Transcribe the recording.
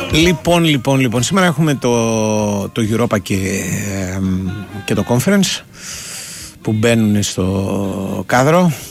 Λοιπόν, σήμερα έχουμε το Europa και το Conference που μπαίνουν στο κάδρο.